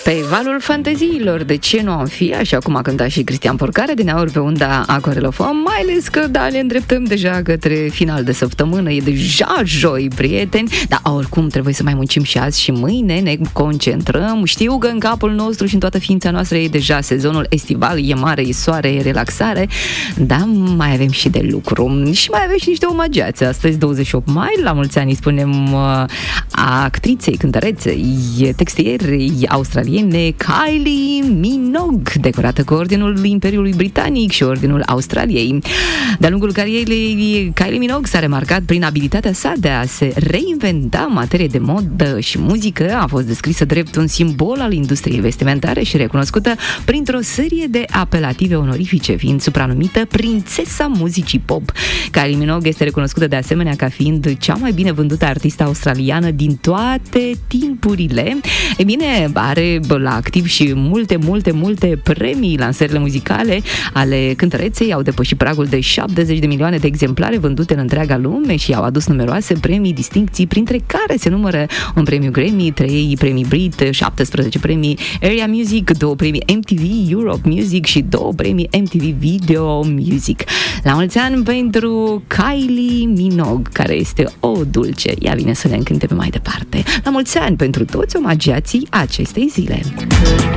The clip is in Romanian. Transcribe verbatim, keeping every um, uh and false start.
Pe valul fanteziilor, de ce nu am fi, așa cum a cântat și Cristian Porcare, din aur pe unda Aquarelofon, mai ales că, da, ne îndreptăm deja către final de săptămână, e deja joi, prieteni, dar oricum trebuie să mai muncim și azi și mâine, ne concentrăm, știu că în capul nostru și în toată ființa noastră e deja sezonul estival, e mare, e soare, e relaxare, dar mai avem și de lucru și mai avem și niște omagiați. Astăzi, douăzeci și opt mai, la mulți ani spunem uh, actriței, cântăreței, textierei australiene Kylie Minogue, decorată cu Ordinul Imperiului Britanic și Ordinul Australiei. De-a lungul carierei, Kylie Minogue s-a remarcat prin abilitatea sa de a se reinventa în materie de modă și muzică. A fost descrisă drept un simbol al industriei vestimentare și recunoscută printr-o serie de apelative onorifice, fiind supranumită Prințesa muzicii pop. Kylie Minogue este recunoscută de asemenea ca fiind cea mai bine vândută artistă australiană din toate timpurile. E bine, are la activ și multe, multe, multe premii. Lansările muzicale ale cântăreței au depășit pragul de șaptezeci de milioane de exemplare vândute în întreaga lume și au adus numeroase premii, distincții, printre care se numără un premiu Grammy, trei premii Brit, șaptesprezece premii Area Music, două premii M T V Europe Music și două premii M T V Video Music. La mulți ani pentru Kylie Minogue, care este o dulce. Ea vine să ne încânte pe mai departe. La mulți ani pentru toți omagiații acestei zile.